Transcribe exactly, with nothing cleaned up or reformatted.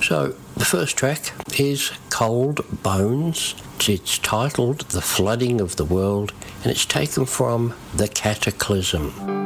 So the first track is Cold Bones. It's titled The Flooding of the World, and it's taken from The Cataclysm.